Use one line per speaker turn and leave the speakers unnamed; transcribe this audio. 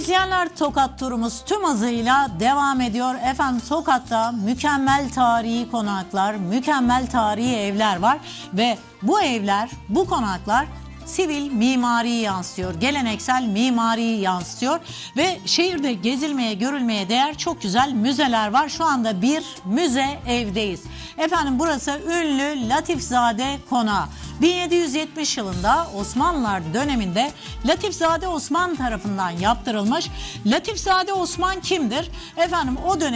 izleyenler, Tokat turumuz tüm hızıyla devam ediyor. Efendim, Tokat'ta mükemmel tarihi konaklar, mükemmel tarihi evler var ve bu evler, bu konaklar sivil mimariyi yansıtıyor, geleneksel mimariyi yansıtıyor ve şehirde gezilmeye, görülmeye değer çok güzel müzeler var. Şu anda bir müze evdeyiz. Efendim, burası ünlü Latifzade Konağı. 1770 yılında Osmanlılar döneminde Latifzade Osman tarafından yaptırılmış. Latifzade Osman kimdir? Efendim, o dönem